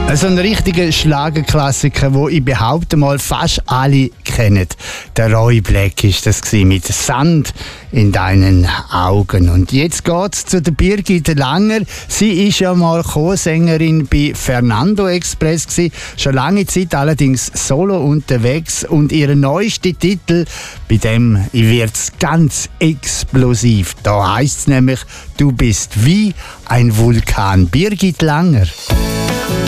Also ein richtiger Schlagerklassiker, wo ich behaupte mal fast alle kennen. Der Roy Black ist das gewesen, mit Sand in deinen Augen. Und jetzt geht's zu der Birgit Langer. Sie ist ja mal Co-Sängerin bei Fernando Express gewesen, schon lange Zeit allerdings solo unterwegs. Und ihr neuester Titel, bei dem wird's ganz explosiv. Da heisst's nämlich, du bist wie ein Vulkan. Birgit Langer.